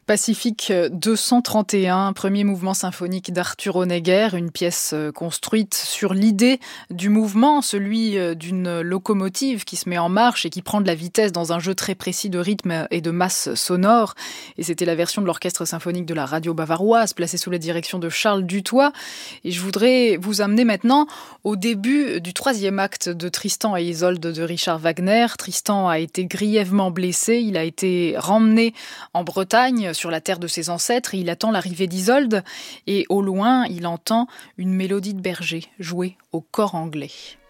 Pacifique 231, premier mouvement symphonique d'Arthur Honegger, une pièce construite sur l'idée du mouvement, celui d'une locomotive qui se met en marche et qui prend de la vitesse dans un jeu très précis de rythme et de masse sonore. Et c'était la version de l'orchestre symphonique de la radio bavaroise, placée sous la direction de Charles Dutoit. Et je voudrais vous amener maintenant au début du troisième acte de Tristan et Isolde de Richard Wagner. Tristan a été grièvement blessé, il a été remmené en Bretagne, sur la terre de ses ancêtres, et il attend l'arrivée d'Isolde, et au loin, il entend une mélodie de berger jouée au cor anglais.